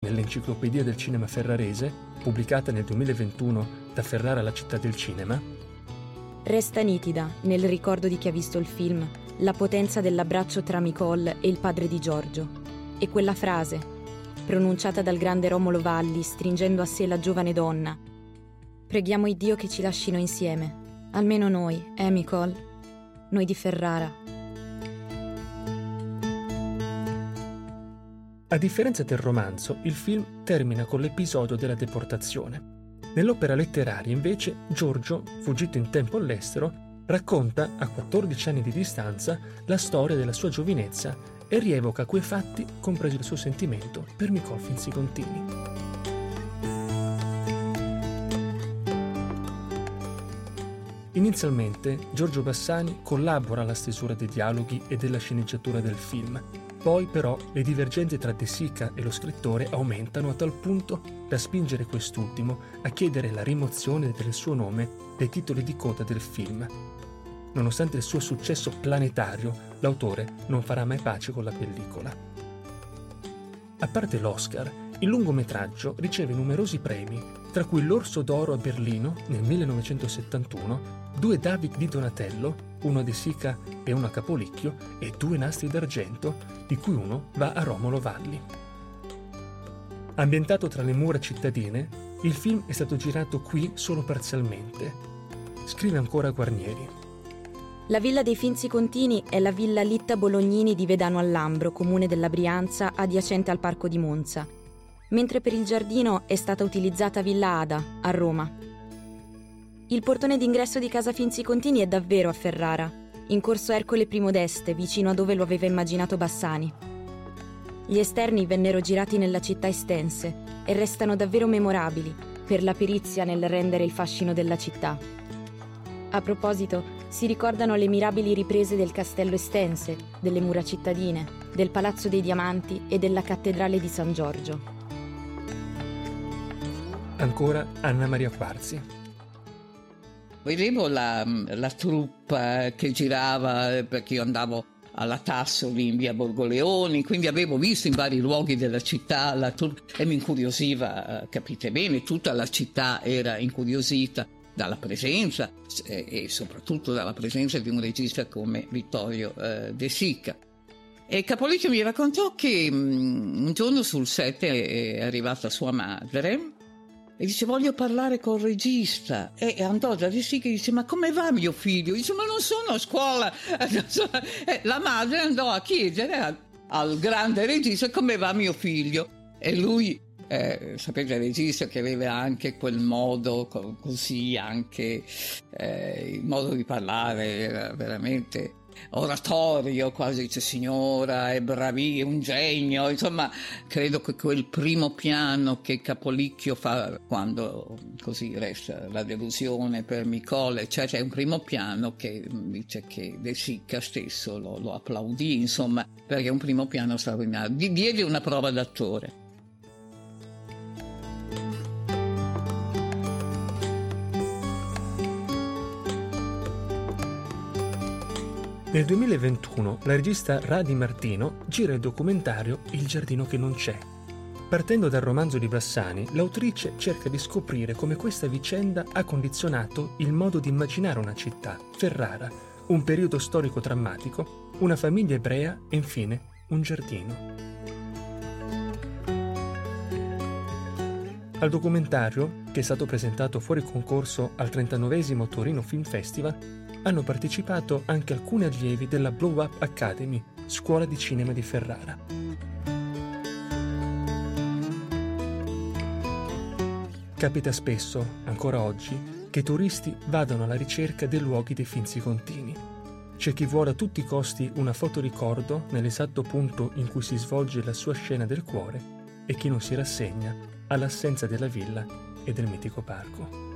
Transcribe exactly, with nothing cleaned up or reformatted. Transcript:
nell'Enciclopedia del cinema ferrarese, pubblicata nel duemilaventuno da Ferrara la città del cinema, resta nitida, nel ricordo di chi ha visto il film, la potenza dell'abbraccio tra Micol e il padre di Giorgio. E quella frase, pronunciata dal grande Romolo Valli stringendo a sé la giovane donna: «Preghiamo il Dio che ci lascino insieme, almeno noi, eh Micol? Noi di Ferrara». A differenza del romanzo, il film termina con l'episodio della deportazione. Nell'opera letteraria, invece, Giorgio, fuggito in tempo all'estero, racconta, a quattordici anni di distanza, la storia della sua giovinezza e rievoca quei fatti, compreso il suo sentimento per Micol Finzi-Contini. Inizialmente, Giorgio Bassani collabora alla stesura dei dialoghi e della sceneggiatura del film. Poi, però, le divergenze tra De Sica e lo scrittore aumentano a tal punto da spingere quest'ultimo a chiedere la rimozione del suo nome dai titoli di coda del film. Nonostante il suo successo planetario, l'autore non farà mai pace con la pellicola. A parte l'Oscar, il lungometraggio riceve numerosi premi, tra cui l'Orso d'Oro a Berlino nel millenovecentosettantuno, due David di Donatello, uno a De Sica e uno a Capolicchio, e due Nastri d'Argento, di cui uno va a Romolo Valli. Ambientato tra le mura cittadine, il film è stato girato qui solo parzialmente. Scrive ancora Guarnieri. La villa dei Finzi-Contini è la villa Litta Bolognini di Vedano al Lambro, comune della Brianza, adiacente al Parco di Monza, mentre per il giardino è stata utilizzata Villa Ada, a Roma. Il portone d'ingresso di casa Finzi-Contini è davvero a Ferrara, in corso Ercole I d'Este, vicino a dove lo aveva immaginato Bassani. Gli esterni vennero girati nella città estense e restano davvero memorabili per la perizia nel rendere il fascino della città. A proposito, si ricordano le mirabili riprese del castello estense, delle mura cittadine, del Palazzo dei Diamanti e della cattedrale di San Giorgio. Ancora Anna Maria Quarzi. Vedevo la, la troupe che girava, perché io andavo alla Tassoli in via Borgoleoni, quindi avevo visto in vari luoghi della città la troupe e mi incuriosiva, capite bene, tutta la città era incuriosita dalla presenza eh, e soprattutto dalla presenza di un regista come Vittorio eh, De Sica. E Capolicchio mi raccontò che mh, un giorno sul set è arrivata sua madre e dice: voglio parlare col regista. E andò da De Sica e dice: ma come va mio figlio? Dice: ma non sono a scuola. E la madre andò a chiedere al, al grande regista come va mio figlio. E lui, eh, sapete, il regista che aveva anche quel modo co- così, anche eh, il modo di parlare era veramente oratorio, quasi, dice: signora, è bravi, è un genio. Insomma, credo che quel primo piano che Capolicchio fa quando così resta la delusione per Micol, cioè c'è un primo piano che dice che De Sica stesso lo, lo applaudì, insomma, perché è un primo piano straordinario. Gli diede una prova d'attore. Nel duemilaventuno la regista Radi Martino gira il documentario Il giardino che non c'è. Partendo dal romanzo di Bassani, l'autrice cerca di scoprire come questa vicenda ha condizionato il modo di immaginare una città, Ferrara, un periodo storico drammatico, una famiglia ebrea e infine un giardino. Al documentario, che è stato presentato fuori concorso al trentanovesimo Torino Film Festival, hanno partecipato anche alcuni allievi della Blow Up Academy, scuola di cinema di Ferrara. Capita spesso, ancora oggi, che i turisti vadano alla ricerca dei luoghi dei Finzi-Contini. C'è chi vuole a tutti i costi una fotoricordo nell'esatto punto in cui si svolge la sua scena del cuore e chi non si rassegna all'assenza della villa e del mitico parco.